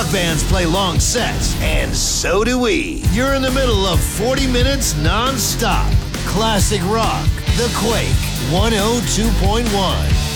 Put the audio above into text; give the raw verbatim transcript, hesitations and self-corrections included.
rock bands play long sets, and so do we. You're in the middle of forty minutes non-stop. Classic rock. The Quake one oh two point one.